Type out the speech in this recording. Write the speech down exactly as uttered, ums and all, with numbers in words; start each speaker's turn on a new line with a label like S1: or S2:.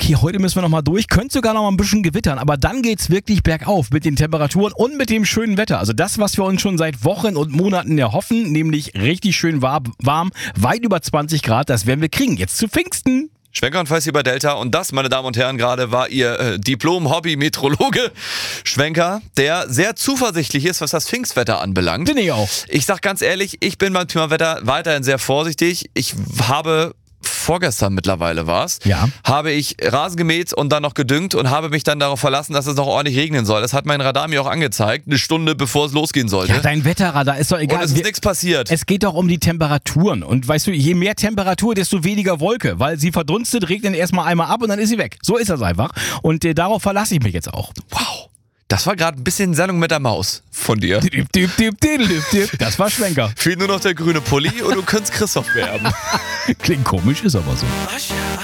S1: okay, heute müssen wir nochmal durch. Könnte sogar noch mal ein bisschen gewittern, aber dann geht's wirklich bergauf mit den Temperaturen und mit dem schönen Wetter. Also das, was wir uns schon seit Wochen und Monaten erhoffen, nämlich richtig schön warm, warm weit über zwanzig Grad, das werden wir kriegen. Jetzt zu Pfingsten.
S2: Schwenker und Feiß bei Delta und das, meine Damen und Herren, gerade war Ihr äh, Diplom-Hobby-Metrologe Schwenker, der sehr zuversichtlich ist, was das Pfingstwetter anbelangt.
S1: Bin ich auch.
S2: Ich sag ganz ehrlich, ich bin beim Thema Wetter weiterhin sehr vorsichtig. Ich habe vorgestern mittlerweile war's,
S1: ja.
S2: habe ich Rasen gemäht und dann noch gedüngt und habe mich dann darauf verlassen, dass es noch ordentlich regnen soll. Das hat mein Radar mir auch angezeigt, eine Stunde bevor es losgehen sollte.
S1: Ja, dein Wetterradar ist doch egal.
S2: Und es ist nichts passiert.
S1: Es geht doch um die Temperaturen. Und weißt du, je mehr Temperatur, desto weniger Wolke. Weil sie verdunstet, regnet erstmal einmal ab und dann ist sie weg. So ist das einfach. Und äh, darauf verlasse ich mich jetzt auch.
S2: Wow. Das war gerade ein bisschen Sendung mit der Maus von dir.
S1: Das war Schwenker.
S2: Fehlt nur noch der grüne Pulli und du könntest Christoph werben.
S1: Klingt komisch, ist aber so.